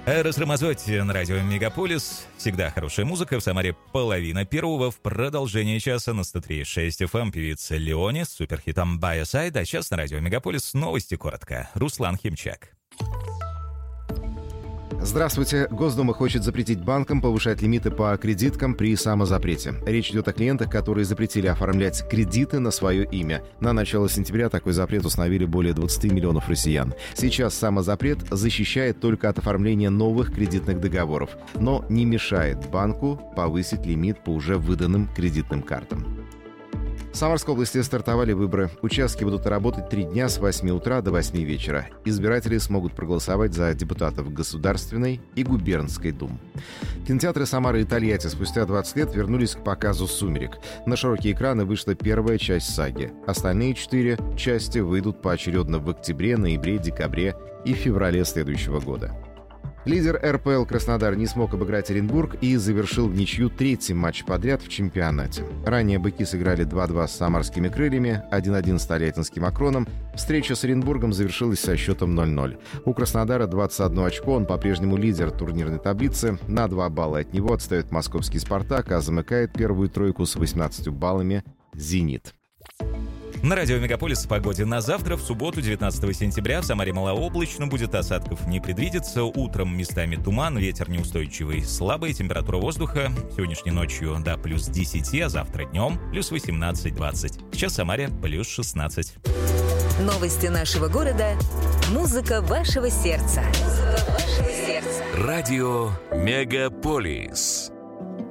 Эрос Рамазотти на радио Мегаполис. Всегда хорошая музыка. В Самаре половина первого. В продолжение часа на 103.6 FM певица Леони с суперхитом «By Your Side». А сейчас на радио Мегаполис новости коротко. Руслан Химчак. Здравствуйте. Госдума хочет запретить банкам повышать лимиты по кредиткам при самозапрете. Речь идет о клиентах, которые запретили оформлять кредиты на свое имя. На начало сентября такой запрет установили более 20 миллионов россиян. Сейчас самозапрет защищает только от оформления новых кредитных договоров, но не мешает банку повысить лимит по уже выданным кредитным картам. В Самарской области стартовали выборы. Участки будут работать 3 дня с 8 утра до 8 вечера. Избиратели смогут проголосовать за депутатов Государственной и Губернской дум. Кинотеатры Самары и Тольятти спустя 20 лет вернулись к показу «Сумерек». На широкие экраны вышла первая часть саги. Остальные 4 части выйдут поочередно в октябре, ноябре, декабре и феврале следующего года. Лидер РПЛ Краснодар не смог обыграть Оренбург и завершил в ничью 3-й матч подряд в чемпионате. Ранее быки сыграли 2-2 с самарскими крыльями, 1-1 с тольяттинским Акроном. Встреча с Оренбургом завершилась со счетом 0-0. У Краснодара 21 очко, он по-прежнему лидер турнирной таблицы. На 2 балла от него отстает московский «Спартак», а замыкает первую тройку с 18 баллами «Зенит». На радио Мегаполис о погоде на завтра. В субботу, 19 сентября, в Самаре малооблачно, будет, осадков не предвидится. Утром местами туман, ветер неустойчивый, слабая температура воздуха. Сегодняшней ночью до плюс 10, а завтра днем плюс 18-20. Сейчас в Самаре плюс 16. Новости нашего города. Музыка вашего сердца. Радио Мегаполис.